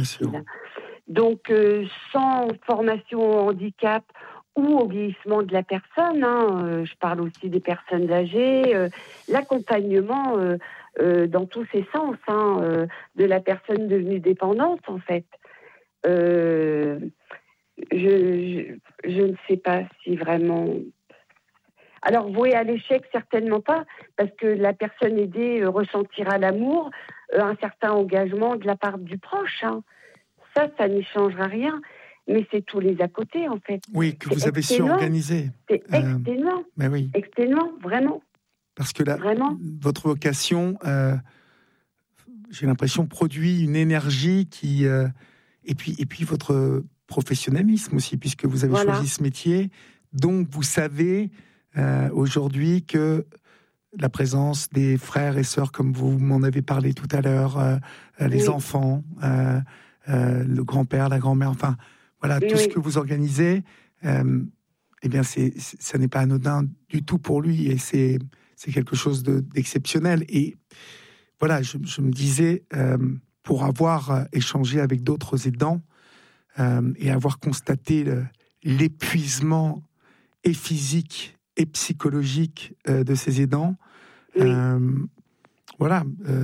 difficile. Donc, sans formation au handicap ou au vieillissement de la personne, je parle aussi des personnes âgées, l'accompagnement dans tous ses sens, de la personne devenue dépendante, en fait. Je ne sais pas si vraiment... Alors, voué à l'échec, certainement pas, parce que la personne aidée ressentira l'amour, un certain engagement de la part du proche. Ça n'y changera rien, mais c'est tous les à côté, en fait. Oui, que c'est vous avez su organiser. C'est exténuant. Mais oui. Exténuant, vraiment. Parce que vraiment. Votre vocation, j'ai l'impression, produit une énergie qui... et puis votre professionnalisme aussi, puisque vous avez choisi ce métier. Donc, vous savez aujourd'hui que la présence des frères et sœurs, comme vous m'en avez parlé tout à l'heure, les enfants, le grand-père, la grand-mère, enfin, voilà, tout ce que vous organisez, eh bien, ça n'est pas anodin du tout pour lui, et c'est quelque chose d'exceptionnel. Et voilà, je me disais, pour avoir échangé avec d'autres aidants et avoir constaté l'épuisement et physique et psychologique de ces aidants, voilà,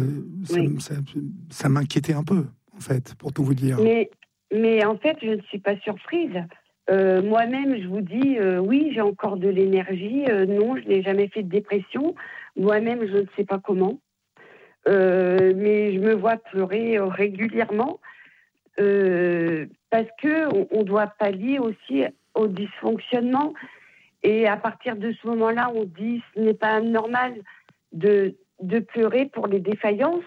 ça m'inquiétait un peu, en fait, pour tout vous dire. Mais en fait, je ne suis pas surprise. Moi-même, je vous dis, oui, j'ai encore de l'énergie. Non, je n'ai jamais fait de dépression. Moi-même, je ne sais pas comment. Mais je me vois pleurer régulièrement parce qu'on doit pallier aussi au dysfonctionnement. Et à partir de ce moment-là, on dit ce n'est pas normal de pleurer pour les défaillances.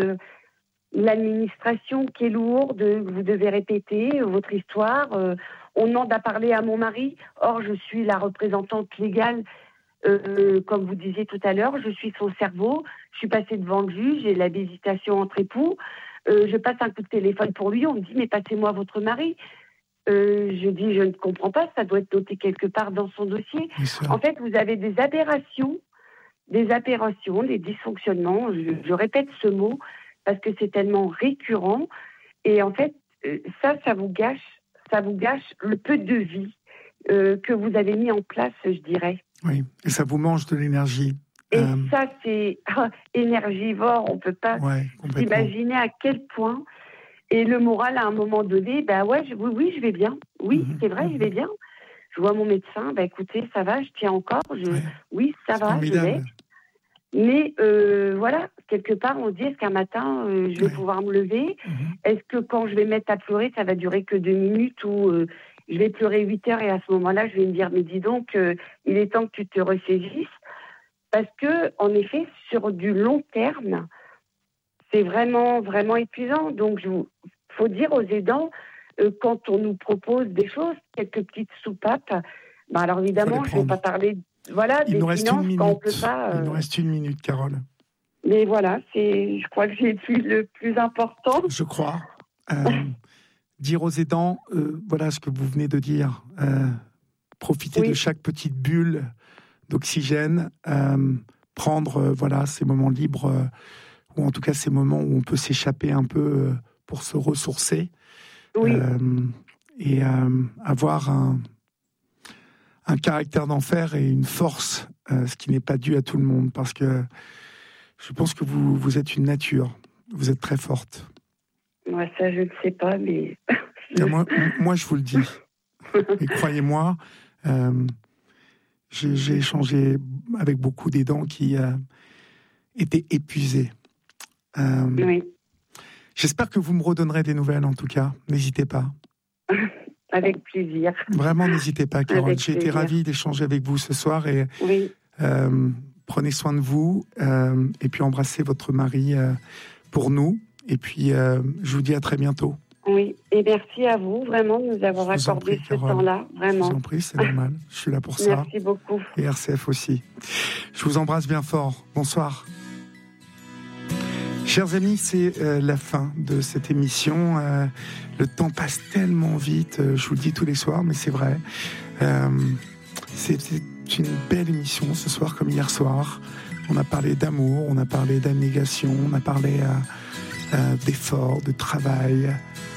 L'administration qui est lourde, vous devez répéter votre histoire. On demande à parler à mon mari. Or, je suis la représentante légale, comme vous disiez tout à l'heure. Je suis son cerveau. Je suis passée devant le juge. J'ai la visitation entre époux. Je passe un coup de téléphone pour lui. On me dit, mais passez-moi votre mari. Je dis, je ne comprends pas. Ça doit être noté quelque part dans son dossier. En fait, vous avez des aberrations, des dysfonctionnements. Je répète ce mot parce que c'est tellement récurrent. Et en fait, ça vous gâche le peu de vie que vous avez mis en place, je dirais. Oui, et ça vous mange de l'énergie. Et ça, c'est énergivore. On ne peut pas s'imaginer à quel point. Et le moral, à un moment donné, oui, je vais bien. Oui, c'est vrai, je vais bien. Je vois mon médecin, écoutez, ça va, je tiens encore. Oui, ça va, formidable. Je vais. Mais voilà, quelque part, on dit, est-ce qu'un matin, je vais pouvoir me lever ? Est-ce que quand je vais mettre à pleurer, ça va durer que 2 minutes ou je vais pleurer 8 heures et à ce moment-là, je vais me dire, mais dis donc, il est temps que tu te ressaisisses. Parce que, en effet, sur du long terme, c'est vraiment, vraiment épuisant. Donc, il faut dire aux aidants, quand on nous propose des choses, quelques petites soupapes, alors évidemment, je ne vais pas parler des finances quand on ne peut pas... Il nous reste 1 minute, Carole. Mais voilà, je crois que j'ai dit le plus important. Je crois. Dire aux aidants, voilà ce que vous venez de dire. Profiter de chaque petite bulle d'oxygène, prendre ces moments libres... ou en tout cas ces moments où on peut s'échapper un peu pour se ressourcer, et avoir un caractère d'enfer et une force, ce qui n'est pas dû à tout le monde, parce que je pense que vous êtes une nature, vous êtes très forte. Moi, ça, je ne sais pas, mais... moi, je vous le dis. Et croyez-moi, j'ai échangé avec beaucoup d'aidants qui étaient épuisés. J'espère que vous me redonnerez des nouvelles, en tout cas. N'hésitez pas. Avec plaisir. Vraiment, n'hésitez pas, Carole. J'ai été ravi d'échanger avec vous ce soir. Et prenez soin de vous. Et puis, embrassez votre mari pour nous. Et puis, je vous dis à très bientôt. Oui, et merci à vous, vraiment, de nous avoir accordé ce temps-là. Vraiment. Je vous en prie, c'est normal. Je suis là pour ça. Merci beaucoup. Et RCF aussi. Je vous embrasse bien fort. Bonsoir. Chers amis, c'est la fin de cette émission. Le temps passe tellement vite, je vous le dis tous les soirs, mais c'est vrai. C'était une belle émission ce soir comme hier soir. On a parlé d'amour, on a parlé d'abnégation, on a parlé d'effort, de travail,